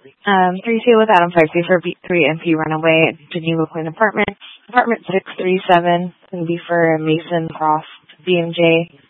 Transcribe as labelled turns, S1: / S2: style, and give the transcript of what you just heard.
S1: 3 with Adam 5 for B3MP Runaway, Geneva Point Apartment. Apartment 637, going to be for Mason Croft, BMJ.